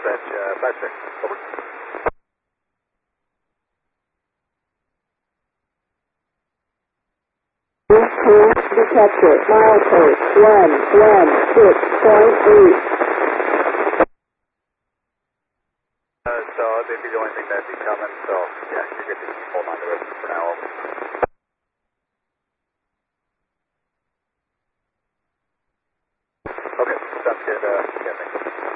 dispatch, 5-6, over. Detector, milepost 116.8. So that'd be the only thing that'd be coming, so yeah, you're good to hold on to it for now.